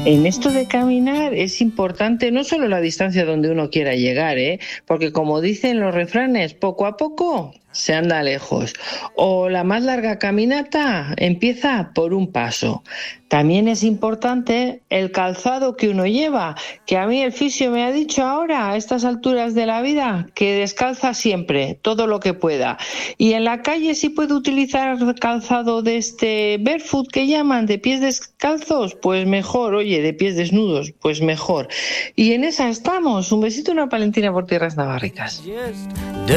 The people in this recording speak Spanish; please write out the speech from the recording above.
En esto de caminar es importante no solo la distancia donde uno quiera llegar, porque como dicen los refranes, poco a poco se anda lejos. O la más larga caminata empieza por un paso. También es importante el calzado que uno lleva, que a mí el fisio me ha dicho ahora, a estas alturas de la vida, que descalza siempre, todo lo que pueda. Y en la calle sí puede utilizar calzado de este barefoot que llaman, de pies descalzos, pues mejor, oye, de pies desnudos, pues mejor. Y en esa estamos. Un besito, una palentina por tierras navarricas.